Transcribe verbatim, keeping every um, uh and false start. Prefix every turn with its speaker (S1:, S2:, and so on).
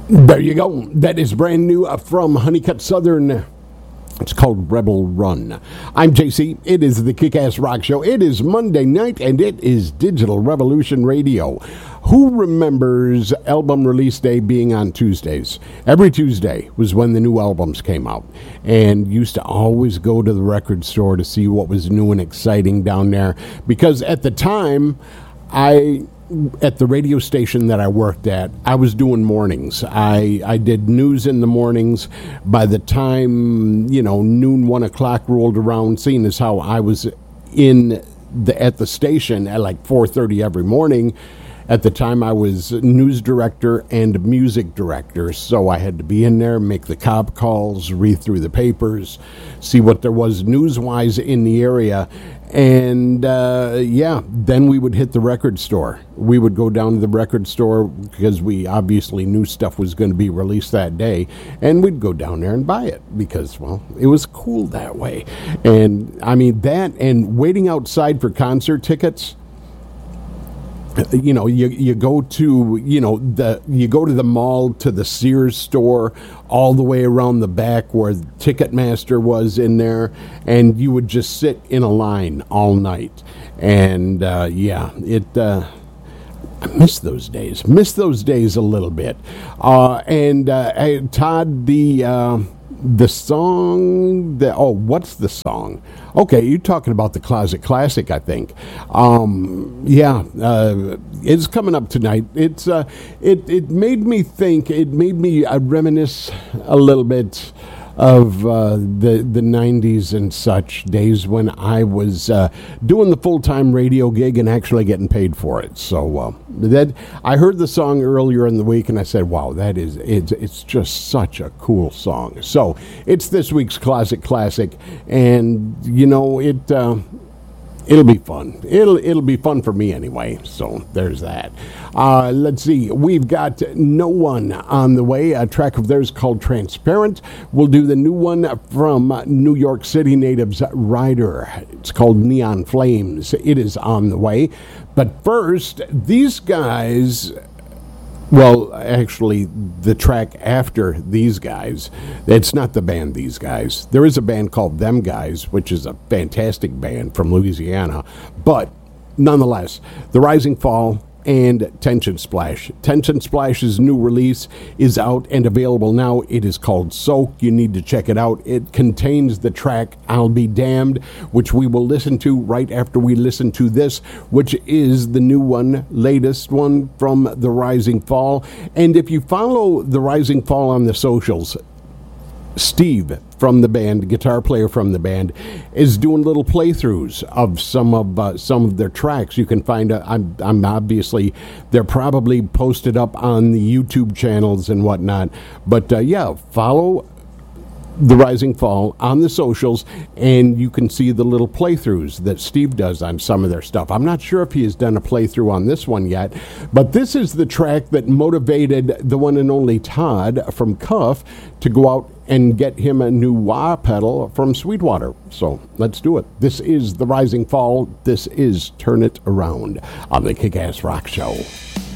S1: There you go. That is brand new from Honeycutt Southern. It's called Rebel Run. I'm J C. It is the Kick-Ass Rock Show. It is Monday night, and it is Digital Revolution Radio. Who remembers album release day being on Tuesdays? Every Tuesday was when the new albums came out, and used to always go to the record store to see what was new and exciting down there, because at the time, I... at the radio station that I worked at, I was doing mornings. I, I did news in the mornings. By the time, you know, noon, one o'clock rolled around, seeing as how I was in the at the station at like four thirty every morning. At the time, I was news director and music director, so I had to be in there, make the cop calls, read through the papers, see what there was news-wise in the area. And, uh, yeah, then we would hit the record store. We would go down to the record store because we obviously knew stuff was going to be released that day. And we'd go down there and buy it because, well, it was cool that way. And, I mean, that and waiting outside for concert tickets. You know, you you go to, you know, the you go to the mall, to the Sears store, all the way around the back where Ticketmaster was in there, and you would just sit in a line all night. And, uh, yeah, it... Uh, I miss those days. Miss those days a little bit. Uh, and, uh, hey, Todd, the... Uh, The song, that, oh, what's the song? Okay, you're talking about the Closet Classic, I think. Um, yeah, uh, it's coming up tonight. It's uh, it it made me think. It made me uh, reminisce a little bit of uh, the the nineties and such days when I was uh, doing the full time radio gig and actually getting paid for it. So uh, that I heard the song earlier in the week and I said, "Wow, that is it's it's just such a cool song." So it's this week's Closet Classic, and you know it. Uh, It'll be fun. It'll it'll be fun for me anyway. So there's that. Uh, let's see. We've got No One on the way. A track of theirs called Transparent. We'll do the new one from New York City natives Ryder. It's called Neon Flames. It is on the way. But first, these guys... Well, actually, the track after These Guys, it's not the band These Guys. There is a band called Them Guys, which is a fantastic band from Louisiana. But nonetheless, The Rising Fall and Tension Splash. Tension Splash's new release is out and available now. It is called Soak. You need to check it out. It contains the track I'll Be Damned, which we will listen to right after we listen to this, which is the new one, latest one from The Rising Fall. And if you follow The Rising Fall on the socials, Steve from the band, guitar player from the band, is doing little playthroughs of some of uh, some of their tracks. You can find, uh, I'm, I'm obviously, they're probably posted up on the YouTube channels and whatnot. But uh, yeah, follow The Rising Fall on the socials, and you can see the little playthroughs that Steve does on some of their stuff. I'm not sure if he has done a playthrough on this one yet, but this is the track that motivated the one and only Todd from Cuff to go out and get him a new wah pedal from Sweetwater. So let's do it. This is The Rising Fall. This is Turn It Around on the Kick-Ass Rock Show.